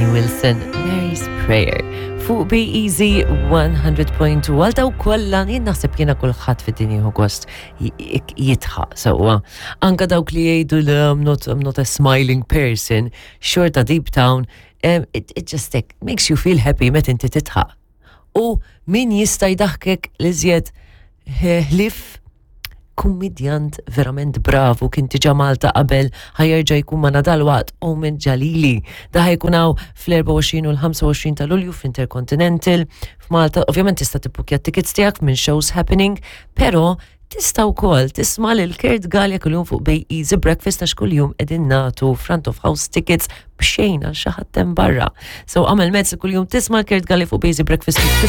Danny Wilson, Mary's Prayer. Fuq Be Easy 100.2 għal daw kollha naħseb jiena kulħadd fid-dinja gost jitħaq sewwa. Anke dawk li jgħidu li I'm not a smiling person, xorta deep down, it just makes you feel happy meta inti titħaq. U min jista' jdaħkek li żjed ħlif kummedjant verament bravu kien tiġa Malta qabel ħajerġa' jkun ma' Nadal waqt Omen Jalili. Da ħajkun hawn fl-24 u l-25 ta' Lulju f'Intercontinental f'Malta. Ovvjament tista' tippukja t-tickets tiegħek minn shows happening, però tista' wkoll tisma' lil Kurt Gallia kuljum fuq Be Easy Breakfast għax kuljum qegħdin nagħtu front of house tickets b'xejn għal xi ħadd hemm barra. So għamel mezz kuljum tisma' Kurt Gallia fuq Be Easy Breakfast